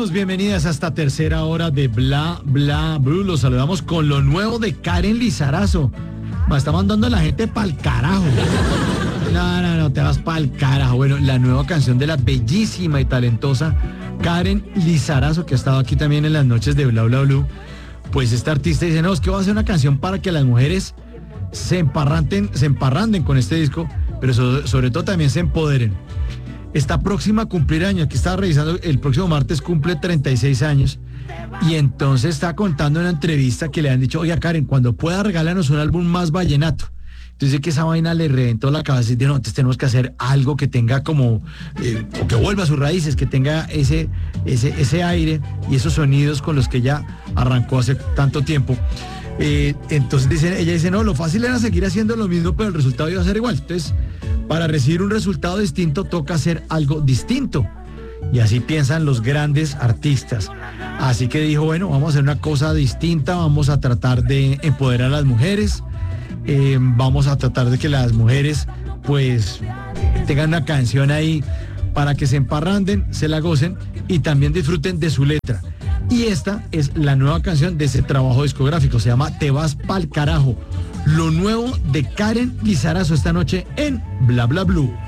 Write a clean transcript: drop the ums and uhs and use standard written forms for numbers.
bienvenidas a esta tercera hora de Bla Bla Blue. Los saludamos con lo nuevo de Karen Lizarazo. Me está mandando a la gente pa'l carajo. No, te vas pa'l carajo. Bueno, la nueva canción de la bellísima y talentosa Karen Lizarazo, que ha estado aquí también en las noches de Bla Bla Blue. Pues esta artista dice, no, es que va a hacer una canción para que las mujeres se emparranden con este disco, pero sobre todo también se empoderen. Está próxima a cumplir años, aquí estaba revisando, el próximo martes cumple 36 años, y entonces está contando en una entrevista que le han dicho, oiga Karen, cuando pueda regálanos un álbum más vallenato. Entonces que esa vaina le reventó la cabeza y dijo, no, entonces tenemos que hacer algo que tenga como, o que vuelva a sus raíces, que tenga ese aire y esos sonidos con los que ella arrancó hace tanto tiempo. Entonces ella dice, no, lo fácil era seguir haciendo lo mismo, pero el resultado iba a ser igual. Entonces, para recibir un resultado distinto, toca hacer algo distinto. Y así piensan los grandes artistas. Así que dijo, bueno, vamos a hacer una cosa distinta, vamos a tratar de empoderar a las mujeres, vamos a tratar de que las mujeres, pues, tengan una canción ahí para que se emparranden, se la gocen y también disfruten de su letra. Y esta es la nueva canción de ese trabajo discográfico, se llama Te vas pa'l carajo. Lo nuevo de Karen Lizarazo esta noche en Bla Bla Blue.